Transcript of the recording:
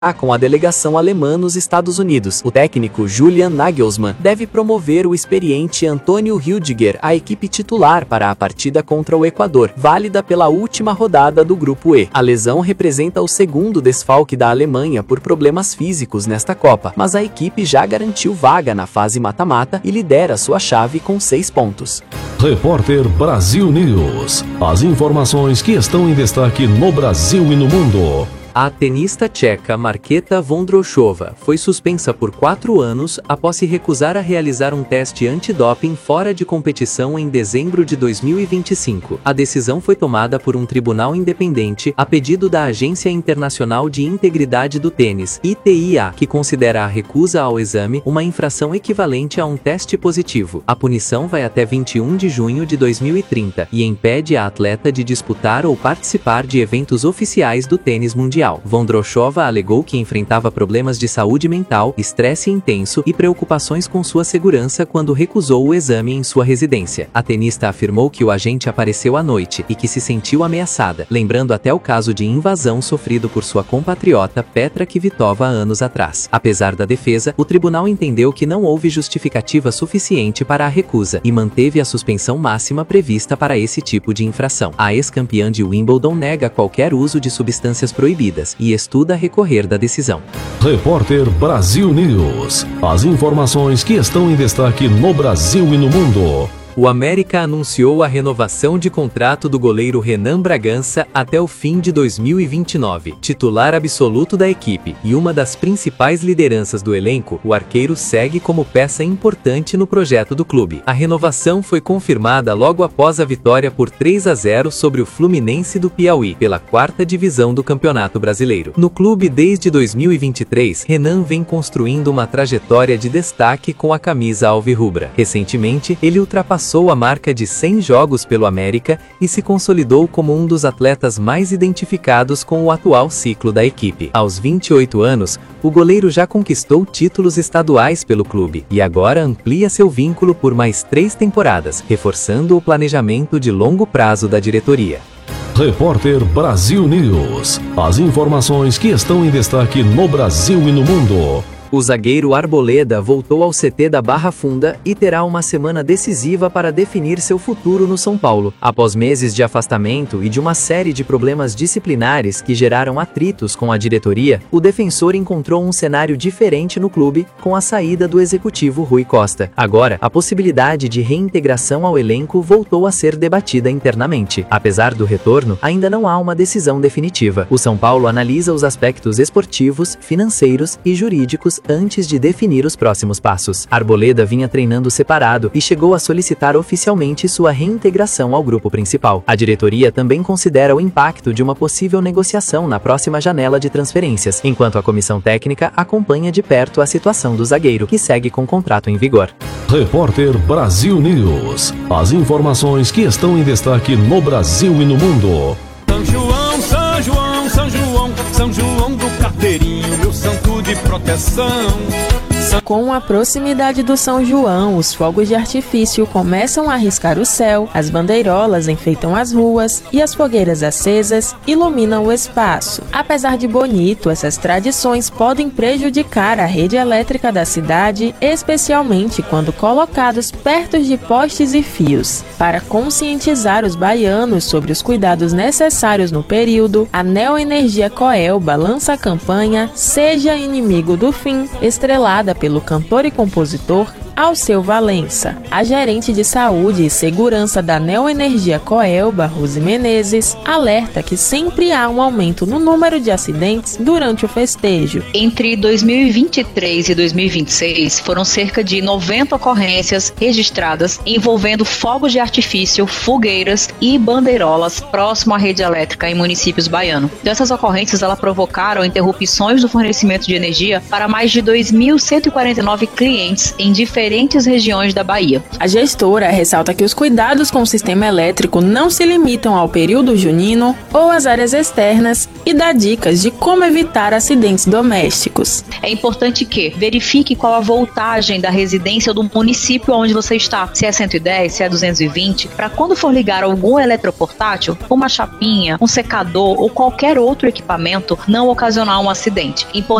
com a delegação alemã nos Estados Unidos. O técnico Julian Nagelsmann deve promover o experiente Antônio Rüdiger à equipe titular para a partida contra o Equador, válida pela última rodada do Grupo E. A lesão representa o segundo desfalque da Alemanha por problemas físicos nesta Copa, mas a equipe já garantiu vaga na fase mata-mata e lidera sua chave com 6 pontos. Repórter Brasil News. As informações que estão em destaque no Brasil e no mundo. A tenista tcheca Markéta Vondroušová foi suspensa por 4 anos após se recusar a realizar um teste antidoping fora de competição em dezembro de 2025. A decisão foi tomada por um tribunal independente a pedido da Agência Internacional de Integridade do Tênis, ITIA, que considera a recusa ao exame uma infração equivalente a um teste positivo. A punição vai até 21 de junho de 2030 e impede a atleta de disputar ou participar de eventos oficiais do tênis mundial. Vondroušová alegou que enfrentava problemas de saúde mental, estresse intenso e preocupações com sua segurança quando recusou o exame em sua residência. A tenista afirmou que o agente apareceu à noite e que se sentiu ameaçada, lembrando até o caso de invasão sofrido por sua compatriota Petra Kvitova anos atrás. Apesar da defesa, o tribunal entendeu que não houve justificativa suficiente para a recusa e manteve a suspensão máxima prevista para esse tipo de infração. A ex-campeã de Wimbledon nega qualquer uso de substâncias proibidas e estuda recorrer da decisão. Repórter Brasil News. As informações que estão em destaque no Brasil e no mundo. O América anunciou a renovação de contrato do goleiro Renan Bragança até o fim de 2029. Titular absoluto da equipe e uma das principais lideranças do elenco, o arqueiro segue como peça importante no projeto do clube. A renovação foi confirmada logo após a vitória por 3-0 sobre o Fluminense do Piauí, pela 4ª divisão do Campeonato Brasileiro. No clube desde 2023, Renan vem construindo uma trajetória de destaque com a camisa alvirrubra. Recentemente, ele ultrapassou a marca de 100 jogos pelo América e se consolidou como um dos atletas mais identificados com o atual ciclo da equipe. Aos 28 anos, o goleiro já conquistou títulos estaduais pelo clube e agora amplia seu vínculo por mais 3 temporadas, reforçando o planejamento de longo prazo da diretoria. Repórter Brasil News. As informações que estão em destaque no Brasil e no mundo. O zagueiro Arboleda voltou ao CT da Barra Funda e terá uma semana decisiva para definir seu futuro no São Paulo. Após meses de afastamento e de uma série de problemas disciplinares que geraram atritos com a diretoria, o defensor encontrou um cenário diferente no clube com a saída do executivo Rui Costa. Agora, a possibilidade de reintegração ao elenco voltou a ser debatida internamente. Apesar do retorno, ainda não há uma decisão definitiva. O São Paulo analisa os aspectos esportivos, financeiros e jurídicos antes de definir os próximos passos. Arboleda vinha treinando separado e chegou a solicitar oficialmente sua reintegração ao grupo principal. A diretoria também considera o impacto de uma possível negociação na próxima janela de transferências, enquanto a comissão técnica acompanha de perto a situação do zagueiro, que segue com contrato em vigor. Repórter Brasil News. As informações que estão em destaque no Brasil e no mundo. São João, São João, São João, São João do Carteirinho, meu santo de proteção. Com a proximidade do São João, os fogos de artifício começam a riscar o céu, as bandeirolas enfeitam as ruas e as fogueiras acesas iluminam o espaço. Apesar de bonito, essas tradições podem prejudicar a rede elétrica da cidade, especialmente quando colocados perto de postes e fios. Para conscientizar os baianos sobre os cuidados necessários no período, a Neoenergia Coelba lança a campanha Seja Inimigo do Fim, estrelada pelo cantor e compositor Alceu Valença. A gerente de saúde e segurança da Neoenergia Coelba, Rose Menezes, alerta que sempre há um aumento no número de acidentes durante o festejo. Entre 2023 e 2026, foram cerca de 90 ocorrências registradas envolvendo fogos de artifício, fogueiras e bandeirolas próximo à rede elétrica em municípios baianos. Dessas ocorrências, elas provocaram interrupções do fornecimento de energia para mais de 2.149 clientes em diferentes diferentes regiões da Bahia. A gestora ressalta que os cuidados com o sistema elétrico não se limitam ao período junino ou às áreas externas e dá dicas de como evitar acidentes domésticos. É importante que verifique qual a voltagem da residência ou do município onde você está, se é 110, se é 220, para quando for ligar algum eletroportátil, uma chapinha, um secador ou qualquer outro equipamento, não ocasionar um acidente.